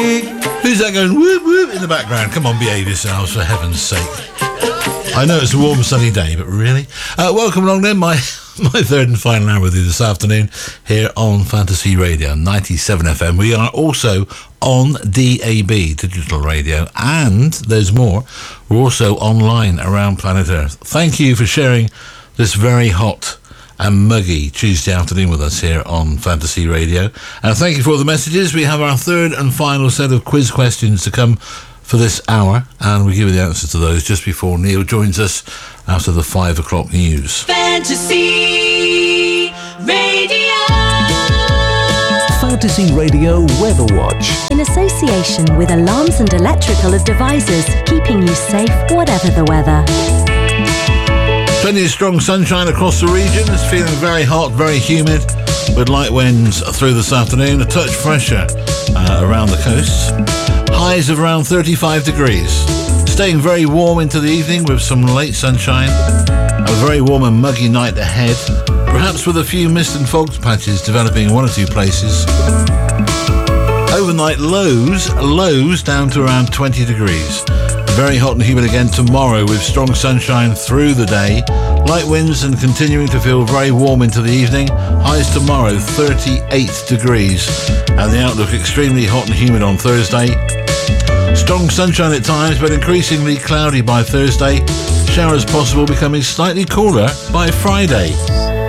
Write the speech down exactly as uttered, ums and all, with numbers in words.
Who's that going whoop whoop in the background? Come on, behave yourselves, for heaven's sake. I know it's a warm sunny day, but really? Uh, welcome along then, my my third and final hour with you this afternoon here on Fantasy Radio, ninety-seven F M. We are also on D A B, digital radio, and there's more. We're also online around planet Earth. Thank you for sharing this very hot and muggy Tuesday afternoon with us here on Fantasy Radio. And thank you for all the messages. We have our third and final set of quiz questions to come for this hour, and we give you the answers to those just before Neil joins us after the five o'clock news. Fantasy Radio. Fantasy Radio Weather Watch. In association with Alarms and Electrical Devices, keeping you safe whatever the weather. Plenty of strong sunshine across the region. It's feeling very hot, very humid, with light winds through this afternoon. A touch fresher uh, around the coast. Highs of around thirty-five degrees. Staying very warm into the evening with some late sunshine. A very warm and muggy night ahead, perhaps with a few mist and fog patches developing in one or two places. Overnight lows, lows down to around twenty degrees. Very hot and humid again tomorrow with strong sunshine through the day. Light winds and continuing to feel very warm into the evening. Highs tomorrow thirty-eight degrees. And the outlook extremely hot and humid on Thursday. Strong sunshine at times, but increasingly cloudy by Thursday. Showers possible, becoming slightly cooler by Friday.